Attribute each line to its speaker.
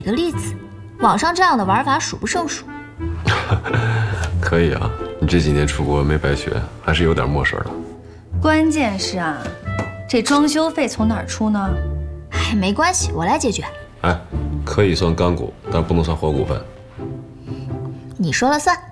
Speaker 1: 个例子，网上这样的玩法数不胜数。
Speaker 2: 可以啊，你这几年出国没白学，还是有点墨水的。
Speaker 3: 关键是啊，这装修费从哪儿出呢？
Speaker 1: 哎，没关系，我来解决。
Speaker 2: 哎，可以算干股，但不能算活股份。
Speaker 1: 你说了算。